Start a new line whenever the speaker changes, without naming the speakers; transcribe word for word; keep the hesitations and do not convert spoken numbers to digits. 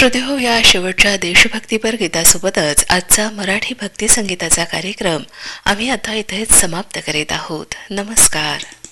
श्रोतेहो, या शेवटच्या देशभक्तीपर गीतासोबतच आजचा मराठी भक्ती संगीताचा कार्यक्रम आम्ही आता इथेच समाप्त करीत आहोत. नमस्कार.